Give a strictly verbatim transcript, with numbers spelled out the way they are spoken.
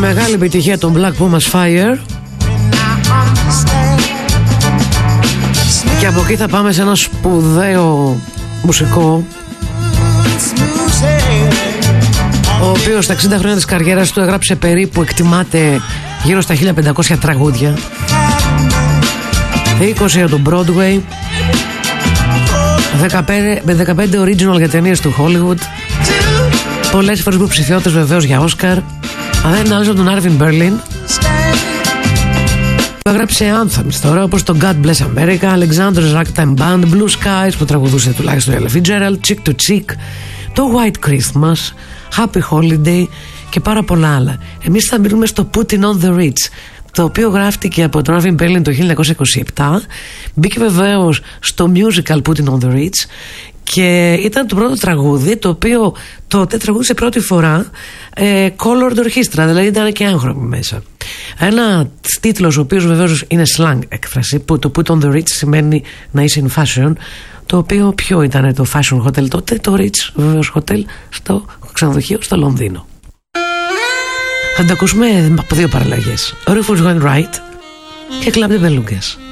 Μεγάλη επιτυχία των Black Pumas Fire. Και από εκεί θα πάμε σε ένα σπουδαίο μουσικό, ο οποίος στα εξήντα χρόνια της καριέρας του έγραψε περίπου, εκτιμάται, γύρω στα χίλια πεντακόσια τραγούδια, είκοσι για τον Broadway, δεκαπέντε, με δεκαπέντε original για ταινίες του Hollywood, πολλές φορές υποψηφιότητες βεβαίως για Oscar. Αν δεν είναι άλλος από τον Arvin Berlin, που έγραψε anthems τώρα, όπως το God Bless America, Alexander's Ragtime Band, Blue Skies που τραγουδούσε τουλάχιστον η Ella Fitzgerald, Cheek to Cheek, το White Christmas, Happy Holiday και πάρα πολλά άλλα. Εμείς θα μιλούμε στο Putting on the Ritz, το οποίο γράφτηκε από τον Arvin Berlin το χίλια εννιακόσια είκοσι επτά, μπήκε βεβαίως στο musical Putting on the Ritz και ήταν το πρώτο τραγούδι το οποίο τότε τραγούδισε πρώτη φορά ε, colored orchestra, δηλαδή ήταν και έγχρωμη μέσα. Ένα τίτλος ο οποίος βεβαίως είναι slang έκφραση, που το Put on the Ritz σημαίνει να είσαι in fashion, το οποίο ποιο ήταν το fashion hotel τότε? Το Ritz βεβαίως hotel στο ξενοδοχείο στο Λονδίνο. Θα τα ακούσουμε από δύο παραλλαγές, Rufus Wainwright και Club de Belugas.